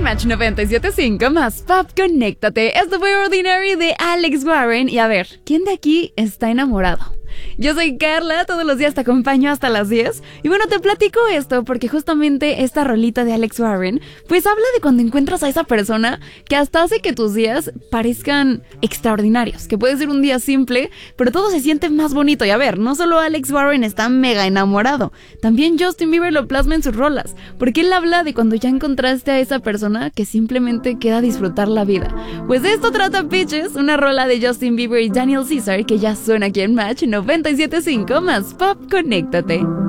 Match 97.5 más Pop Conéctate. Esto fue Ordinary de Alex Warren. Y a ver, ¿quién de aquí está enamorado? Yo soy Carla, todos los días te acompaño hasta las 10. Y bueno, te platico esto porque justamente esta rolita de Alex Warren pues habla de cuando encuentras a esa persona que hasta hace que tus días parezcan extraordinarios. Que puede ser un día simple, pero todo se siente más bonito. Y a ver, no solo Alex Warren está mega enamorado, también Justin Bieber lo plasma en sus rolas, porque él habla de cuando ya encontraste a esa persona que simplemente queda a disfrutar la vida. Pues de esto trata Bitches, una rola de Justin Bieber y Daniel Caesar que ya suena aquí en Match 97.5 más Pop Conéctate.